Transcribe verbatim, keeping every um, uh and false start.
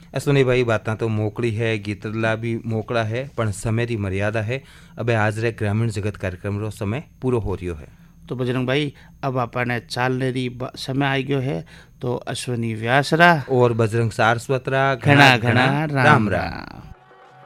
अश्विनी भाई बात तो मोकली है, गीतला भी मोकला है, पण समय की मर्यादा है। अब आज रे ग्रामीण जगत कार्यक्रम रो समय पूरो हो रियो है। तो बजरंग भाई अब आपने चालने री समय आई गयो है। तो अश्विनी व्यासरा और बजरंग सारस्वतरा घना घना राम राम।